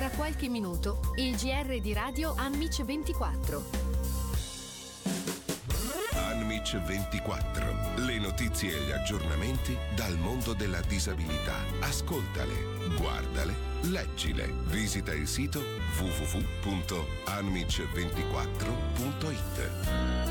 Tra qualche minuto il GR di Radio Anmic 24. Anmic 24. Le notizie e gli aggiornamenti dal mondo della disabilità. Ascoltale, guardale, leggile. Visita il sito www.anmic24.it.